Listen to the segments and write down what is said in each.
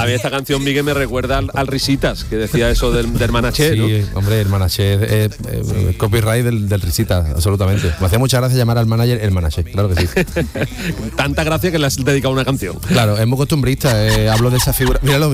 A mí esta canción, Miguel, me recuerda al Risitas, que decía eso del Manaché, ¿no? Sí, hombre, el Manaché, copyright del Risitas, absolutamente. Me hacía mucha gracia llamar al manager el Manaché, claro que sí. Tanta gracia que le has dedicado una canción. Claro, es muy costumbrista, hablo de esa figura. Míralo.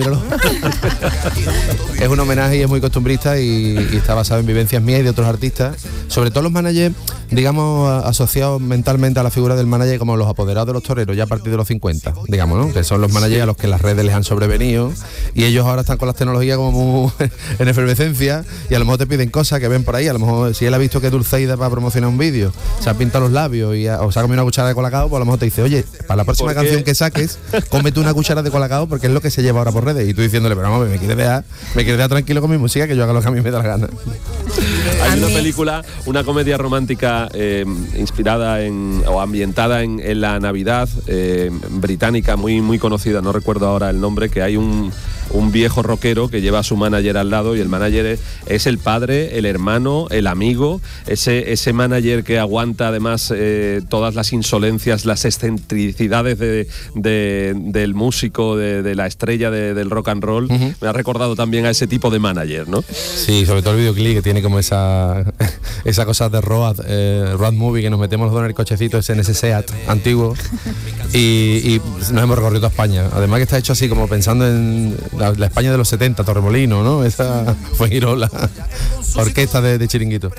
Es un homenaje y es muy costumbrista y está basado en vivencias mías y de otros artistas. Sobre todo los managers, digamos, asociados mentalmente a la figura del manager como los apoderados de los toreros, ya a partir de los 50, digamos, ¿no? Que son los managers a los que las redes les han sobrevenido y ellos ahora están con las tecnologías como muy en efervescencia y a lo mejor te piden cosas que ven por ahí. A lo mejor si él ha visto que Dulceida va a promocionar un vídeo, se ha pintado los labios o se ha comido una cuchara de colacao, pues a lo mejor te dice, oye, para la próxima canción que saques, cómete una cuchara de colacao porque es lo que se lleva ahora por redes. Y tú diciéndole, pero vamos, me quieres dejar tranquilo con mi música, que yo haga lo que a mí me da la gana. Hay una película, una comedia romántica inspirada o ambientada en la Navidad británica, muy conocida, no recuerdo ahora el nombre, que hay un viejo rockero que lleva a su manager al lado y el manager es el padre, el hermano, el amigo, ese manager que aguanta además todas las insolencias, las excentricidades del músico, de la estrella del rock and roll. Uh-huh. Me ha recordado también a ese tipo de manager, ¿no? Sí, sobre todo el videoclip que tiene como esa cosa de road movie, que nos metemos los dos en el cochecito ese en ese Seat antiguo y nos hemos recorrido toda España. Además que está hecho así como pensando en la España de los 70, Torremolino, ¿no? Esa Fuengirola, orquesta de Chiringuito.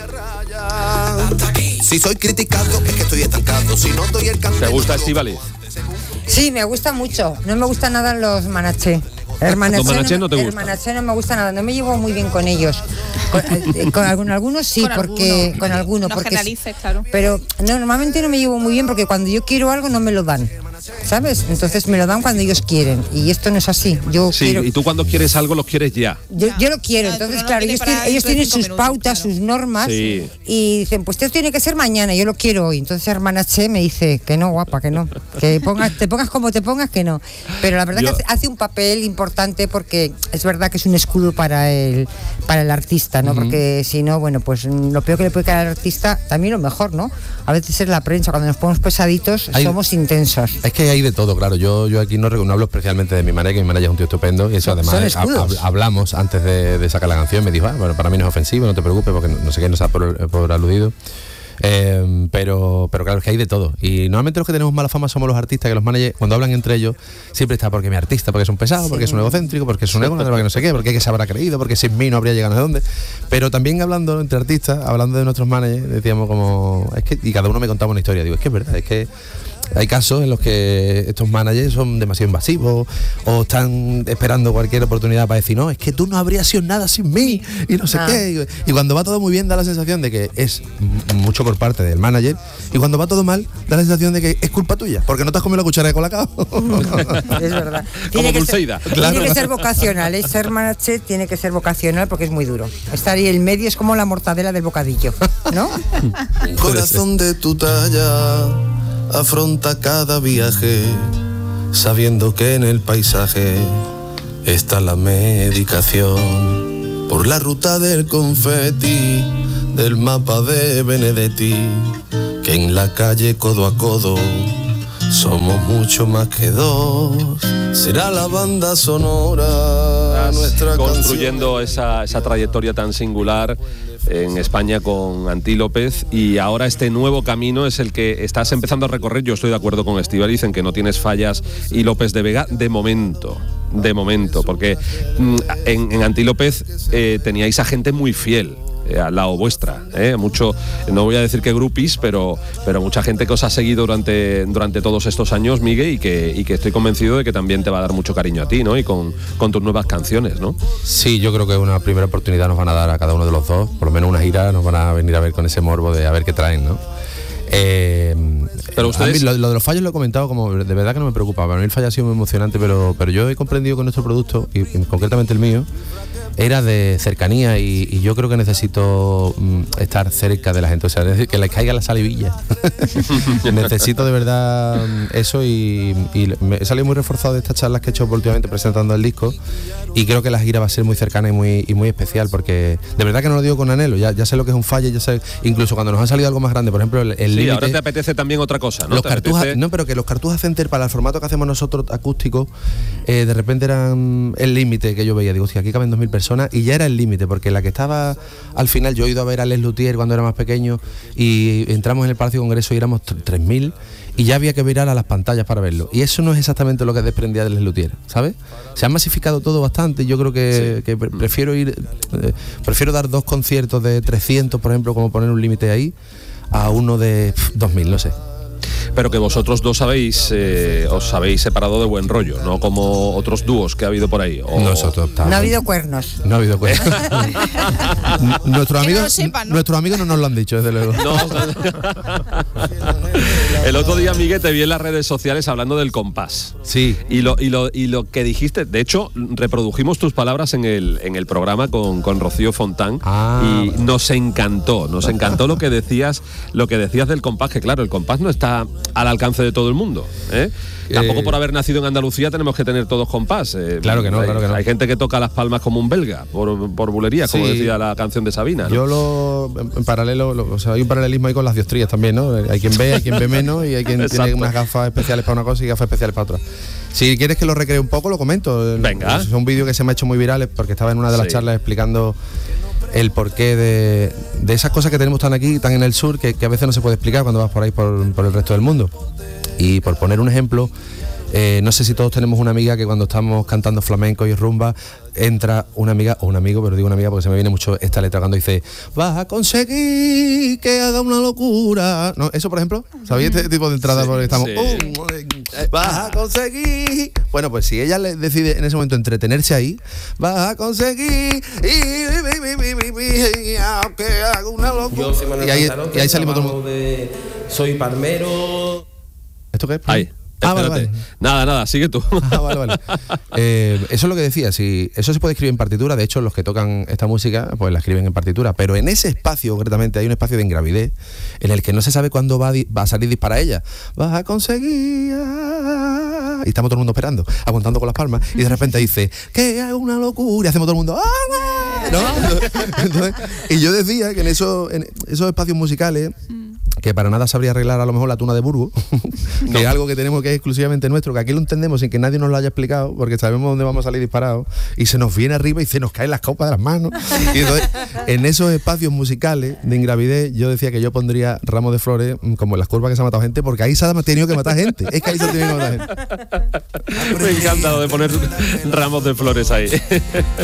Si soy criticado es que estoy estancado. Si no doy el cambio. ¿Te gusta Estíbaliz? Sí, me gusta mucho. No me gustan nada los Manaché. ¿Los Manaché no te gustan? El Manaché no me gusta nada. No me llevo muy bien con ellos. Con algunos sí, porque con algunos. No porque generalices, claro. Pero normalmente no me llevo muy bien porque cuando yo quiero algo no me lo dan. ¿Sabes? Entonces me lo dan cuando ellos quieren y esto no es así. Yo quiero... y tú cuando quieres algo lo quieres ya. Yo lo quiero, entonces claro, ellos tienen sus pautas, sus normas y dicen, pues esto tiene que ser mañana, yo lo quiero hoy. Entonces hermana Che me dice que no, guapa, que no, que te pongas como te pongas, que no. Pero la verdad que hace un papel importante porque es verdad que es un escudo para el artista, ¿no? Uh-huh. Porque si no, bueno, pues lo peor que le puede caer al artista, también lo mejor, ¿no? A veces es la prensa, cuando nos ponemos pesaditos, somos intensos. Es que hay de todo, claro. Yo aquí no hablo especialmente de mi manager, que mi manager es un tío estupendo y eso además hablamos antes de sacar la canción. Me dijo, bueno, para mí no es ofensivo, no te preocupes porque no sé qué nos ha por aludido. Pero claro, es que hay de todo y normalmente los que tenemos mala fama somos los artistas, que los managers cuando hablan entre ellos siempre está porque mi artista, porque es un pesado, porque es un egocéntrico, porque es un ego, porque no sé qué, porque que se habrá creído, porque sin mí no habría llegado a dónde. Pero también hablando entre artistas, hablando de nuestros managers, decíamos como es que, y cada uno me contaba una historia, digo, es que es verdad, es que hay casos en los que estos managers son demasiado invasivos o están esperando cualquier oportunidad para decir, no, es que tú no habrías sido nada sin mí y no sé qué. Y cuando va todo muy bien da la sensación de que es mucho por parte del manager y cuando va todo mal da la sensación de que es culpa tuya porque no te has comido la cuchara de colacao. Es verdad. Como Dulceida. Tiene que ser vocacional, ser manager tiene que ser vocacional porque es muy duro. Estar ahí en medio es como la mortadela del bocadillo, ¿no? Corazón de tu talla afronta cada viaje, sabiendo que en el paisaje está la medicación. Por la ruta del confeti, del mapa de Benedetti, que en la calle codo a codo somos mucho más que dos. Será la banda sonora nuestra construyendo esa trayectoria tan singular en España con Antí López y ahora este nuevo camino es el que estás empezando a recorrer. Yo estoy de acuerdo con Estíbaliz en que no tienes fallas y López de Vega de momento, porque en Antí López teníais a gente muy fiel al lado vuestra, mucho, no voy a decir que grupis, pero mucha gente que os ha seguido durante todos estos años, Miguel, y que estoy convencido de que también te va a dar mucho cariño a ti, ¿no? Y con tus nuevas canciones, ¿no? Sí, yo creo que una primera oportunidad nos van a dar a cada uno de los dos, por lo menos una gira nos van a venir a ver con ese morbo de a ver qué traen, ¿no? Pero ustedes... lo de los fallos lo he comentado como de verdad que no me preocupa. Para mí el fallo ha sido muy emocionante, pero yo he comprendido que nuestro producto, y concretamente el mío, era de cercanía y yo creo que necesito estar cerca de la gente, o sea, que les caiga la salivilla. Necesito de verdad eso y me he salido muy reforzado de estas charlas que he hecho últimamente presentando el disco y creo que la gira va a ser muy cercana y muy especial porque de verdad que no lo digo con anhelo, ya sé lo que es un fallo, ya sé, incluso cuando nos ha salido algo más grande, por ejemplo el límite. Ahora te apetece también otra otra cosa, ¿no? Los Cartuja, no, pero que los Cartuja Center para el formato que hacemos nosotros acústico, de repente eran el límite que yo veía. Digo, hostia, aquí caben 2.000 personas y ya era el límite, porque la que estaba al final, yo he ido a ver a Les Luthier cuando era más pequeño y entramos en el Palacio de Congreso y éramos 3.000 y ya había que mirar a las pantallas para verlo. Y eso no es exactamente lo que desprendía de Les Luthier, ¿sabes? Se ha masificado todo bastante y yo creo que prefiero dar 2 conciertos de 300, por ejemplo, como poner un límite ahí, a uno de 2.000, no sé. Pero que vosotros dos os habéis separado de buen rollo, no como otros dúos que ha habido por ahí. Nosotros no ha habido cuernos. No ha habido cuernos. Nuestros amigos no nos lo han dicho, desde luego. No. El otro día, Miguel, te vi en las redes sociales hablando del compás. Sí. Y lo que dijiste, de hecho, reprodujimos tus palabras en el programa con Rocío Fontán y nos encantó lo que decías del compás, que claro, el compás no está al alcance de todo el mundo, ¿eh? Tampoco por haber nacido en Andalucía tenemos que tener todos compás. Claro que no. Hay gente que toca las palmas como un belga, por bulería, como decía la canción de Sabina, ¿no? Yo en paralelo, hay un paralelismo ahí con las diostrías también, ¿no? Hay quien ve menos y hay quien tiene unas gafas especiales para una cosa y gafas especiales para otra. Si quieres que lo recree un poco, lo comento. Venga. Es un vídeo que se me ha hecho muy viral porque estaba en una de las charlas explicando el porqué de esas cosas que tenemos tan aquí, tan en el sur, que a veces no se puede explicar cuando vas por ahí por el resto del mundo. Y por poner un ejemplo, no sé si todos tenemos una amiga que cuando estamos cantando flamenco y rumba, entra una amiga o un amigo, pero digo una amiga porque se me viene mucho esta letra cuando dice: vas a conseguir que haga una locura. ¿No? Eso, por ejemplo, ¿sabéis este tipo de entrada? Sí, porque estamos, vas a conseguir. Bueno, pues si ella le decide en ese momento entretenerse ahí, vas a conseguir que haga una locura. Y ahí salimos todo el mundo. Soy palmero. ¿Esto qué es? Ahí. Vale. Nada, sigue tú. Vale. Eso es lo que decía, si eso se puede escribir en partitura, de hecho los que tocan esta música pues la escriben en partitura, pero en ese espacio concretamente hay un espacio de ingravidez en el que no se sabe cuándo va a salir dispara ella. Vas a conseguir. Y estamos todo el mundo esperando, aguantando con las palmas, y de repente dice que es una locura, y hacemos todo el mundo ¿no? Entonces, y yo decía que en esos espacios musicales, que para nada sabría arreglar a lo mejor la tuna de Burgos, que es algo que tenemos que es exclusivamente nuestro, que aquí lo entendemos sin que nadie nos lo haya explicado, porque sabemos dónde vamos a salir disparados, y se nos viene arriba y se nos caen las copas de las manos. Y entonces, en esos espacios musicales de ingravidez, yo decía que yo pondría ramos de flores, como en las curvas que se ha matado gente, porque ahí se ha tenido que matar gente. Es que ahí se ha tenido que matar gente. Me encanta de poner ramos de flores ahí.